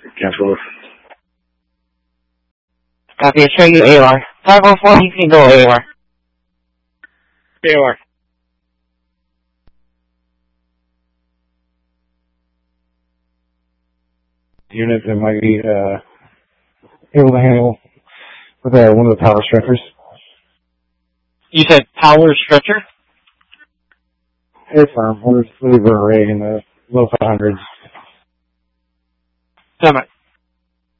Cancel. Copy, show you AOR. 504, you can go AOR. AOR. Unit that might be able to handle with one of the power stretchers. You said power stretcher? Hey, firm. We're burn rate in the low 500s.